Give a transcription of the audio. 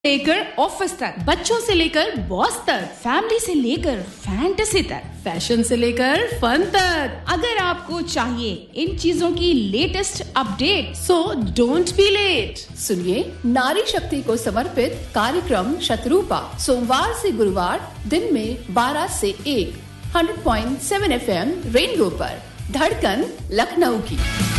लेकर ऑफिस तक, बच्चों से लेकर बॉस तक, फैमिली से लेकर फैंटेसी तक, फैशन से लेकर फन तक। अगर आपको चाहिए इन चीजों की latest update, so don't be late. सुनिए नारी शक्ति को समर्पित कार्यक्रम शतरूपा सोमवार से गुरुवार दिन में 12 से 1 100.7 FM रेनबो पर, धड़कन लखनऊ की।